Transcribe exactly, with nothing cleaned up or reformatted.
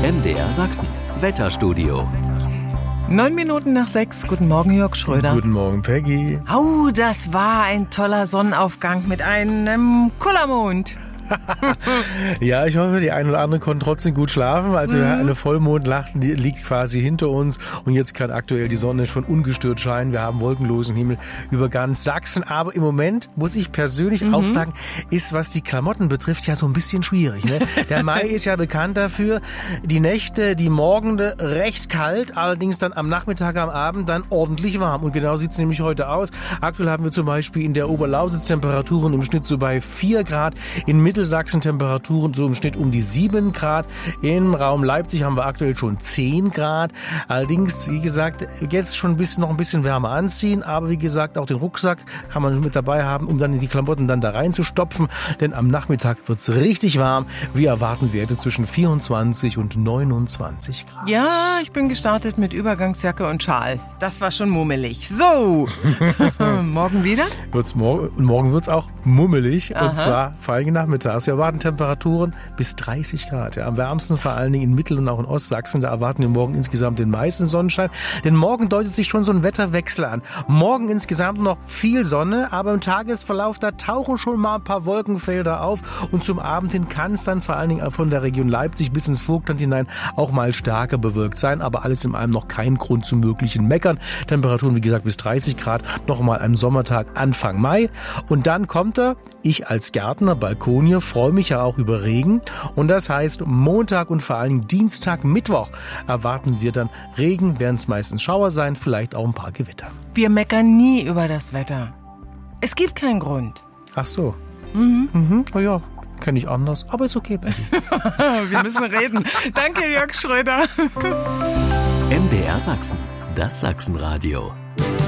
M D R Sachsen, Wetterstudio. Neun Minuten nach sechs. Guten Morgen, Jörg Schröder. Guten Morgen, Peggy. Oh, das war ein toller Sonnenaufgang mit einem Kullermond. Ja, ich hoffe, die einen oder anderen konnten trotzdem gut schlafen. Also mhm. eine Vollmondnacht liegt quasi hinter uns und jetzt kann aktuell die Sonne schon ungestört scheinen. Wir haben wolkenlosen Himmel über ganz Sachsen. Aber im Moment, muss ich persönlich mhm. auch sagen, ist, was die Klamotten betrifft, ja so ein bisschen schwierig. Ne? Der Mai ist ja bekannt dafür, die Nächte, die Morgende recht kalt, allerdings dann am Nachmittag, am Abend dann ordentlich warm. Und genau sieht es nämlich heute aus. Aktuell haben wir zum Beispiel in der Oberlausitz Temperaturen im Schnitt so bei vier Grad, in Mittelsachsen Temperaturen so im Schnitt um die sieben Grad. Im Raum Leipzig haben wir aktuell schon zehn Grad. Allerdings, wie gesagt, jetzt schon ein bisschen, noch ein bisschen wärmer anziehen. Aber wie gesagt, auch den Rucksack kann man mit dabei haben, um dann die Klamotten dann da reinzustopfen. Denn am Nachmittag wird es richtig warm. Wir erwarten Werte zwischen vierundzwanzig und neunundzwanzig Grad. Ja, ich bin gestartet mit Übergangsjacke und Schal. Das war schon mummelig. So, morgen wieder? Wird's morgen, und morgen wird es auch mummelig. Aha. Und zwar vor allem nachmittags. Wir erwarten Temperaturen bis dreißig Grad. Ja, am wärmsten vor allen Dingen in Mittel- und auch in Ostsachsen. Da erwarten wir morgen insgesamt den meisten Sonnenschein. Denn morgen deutet sich schon so ein Wetterwechsel an. Morgen insgesamt noch viel Sonne, aber im Tagesverlauf, da tauchen schon mal ein paar Wolkenfelder auf. Und zum Abend hin kann es dann vor allen Dingen von der Region Leipzig bis ins Vogtland hinein auch mal stärker bewölkt sein. Aber alles in allem noch kein Grund zum möglichen Meckern. Temperaturen, wie gesagt, bis dreißig Grad. Nochmal ein Sommertag Anfang Mai. Und dann kommt er, ich als Gärtner, Balkonier, freue mich ja auch über Regen. Und das heißt, Montag und vor allem Dienstag, Mittwoch erwarten wir dann Regen, werden es meistens Schauer sein, vielleicht auch ein paar Gewitter. Wir meckern nie über das Wetter. Es gibt keinen Grund. Ach so. Mhm. Mhm. Oh ja, kenne ich anders, aber ist okay, Betty. Wir müssen reden. Danke, Jörg Schröder. M D R Sachsen, das Sachsenradio.